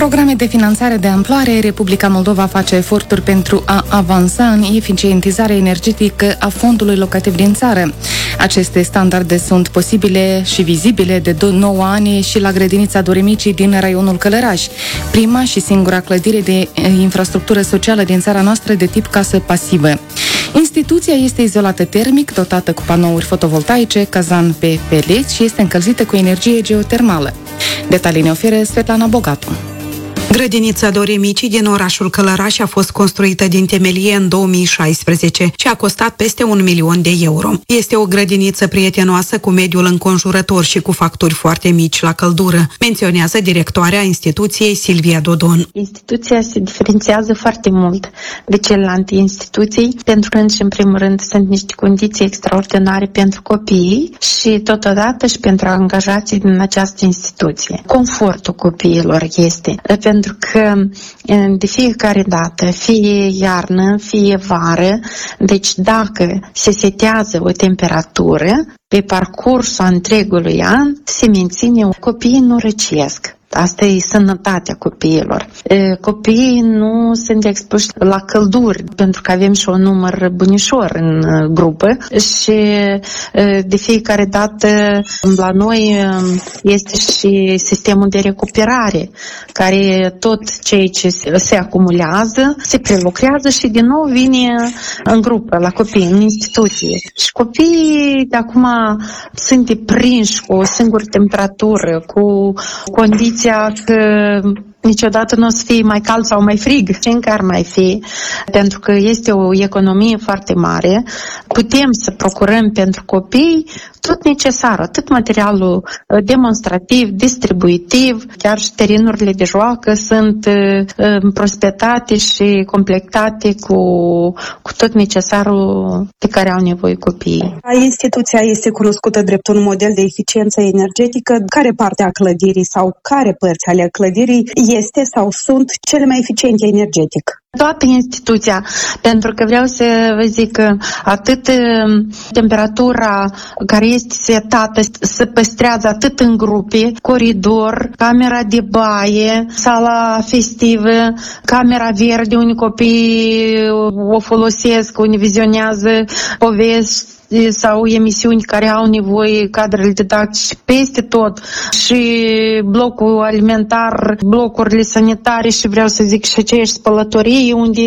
programe de finanțare de amploare, Republica Moldova face eforturi pentru a avansa în eficientizarea energetică a fondului locativ din țară. Aceste standarde sunt posibile și vizibile de 9 ani și la grădinița Doremicii din raionul Călăraș, prima și singura clădire de infrastructură socială din țara noastră de tip casă pasivă. Instituția este izolată termic, dotată cu panouri fotovoltaice, cazan pe peleți și este încălzită cu energie geotermală. Detalii ne oferă Svetlana Bogatu. Grădinița Doremicii din orașul Călăraș a fost construită din temelie în 2016 și a costat peste 1 milion de euro. Este o grădiniță prietenoasă cu mediul înconjurător și cu facturi foarte mici la căldură, menționează directoarea instituției Silvia Dodon. Instituția se diferențiază foarte mult de celelalte instituții, pentru că, în primul rând, sunt niște condiții extraordinare pentru copii și, totodată, și pentru angajații din această instituție. Confortul copiilor este pentru că de fiecare dată, fie iarnă, fie vară, deci dacă se setează o temperatură, pe parcursul întregului an se menține, copiii nu răcesc. Asta e sănătatea copiilor. Copiii nu sunt expuși la călduri, pentru că avem și un număr bunișor în grupă și de fiecare dată la noi este și sistemul de recuperare, care tot ceea ce se acumulează, se prelucrează și din nou vine în grupă, la copii, în instituție. Și copiii de acum sunt deprinși cu o singură temperatură, cu condiții că niciodată nu o să fie mai cald sau mai frig, și încă ar mai fi, pentru că este o economie foarte mare. Putem să procurăm pentru copii tot necesar, atât materialul demonstrativ, distribuitiv, chiar și terenurile de joacă sunt prospectate și completate cu tot necesarul de care au nevoie copiii. Instituția este cunoscută drept un model de eficiență energetică. Care parte a clădirii sau care părți ale clădirii este sau sunt cele mai eficiente energetic? Toată instituția, pentru că vreau să vă zic că atât temperatura care este setată se păstrează atât în grupe, coridor, camera de baie, sala festivă, camera verde, unde copiii o folosesc, unde vizionează povești sau emisiuni care au nevoie, cadrele didactice peste tot, și blocul alimentar, blocurile sanitare și vreau să zic și aceeași spălătorie unde